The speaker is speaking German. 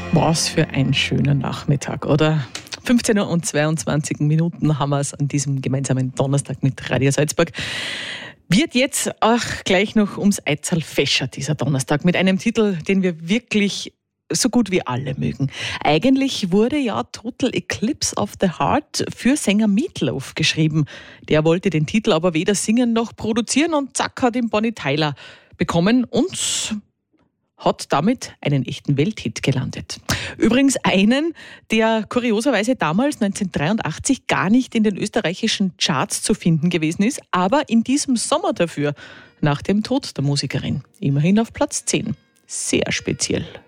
Was für ein schöner Nachmittag, oder? 15:22 Uhr haben wir es an diesem gemeinsamen Donnerstag mit Radio Salzburg. Wird jetzt auch gleich noch ums Eitzal feschert, dieser Donnerstag, mit einem Titel, den wir wirklich so gut wie alle mögen. Eigentlich wurde ja Total Eclipse of the Heart für Sänger Meatloaf geschrieben. Der wollte den Titel aber weder singen noch produzieren und zack hat ihn Bonnie Tyler bekommen und hat damit einen echten Welthit gelandet. Übrigens einen, der kurioserweise damals 1983 gar nicht in den österreichischen Charts zu finden gewesen ist, aber in diesem Sommer dafür, nach dem Tod der Musikerin, immerhin auf Platz 10. Sehr speziell.